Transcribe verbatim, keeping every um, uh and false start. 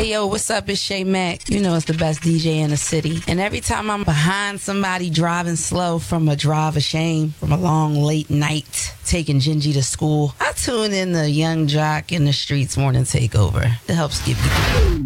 Hey, yo, what's up? It's Shay Mack. You know it's the best D J in the city. And every time I'm behind somebody driving slow from a drive of shame, from a long, late night, taking Gingy to school, I tune in the Young Jock in the Streets Morning Takeover. It helps give you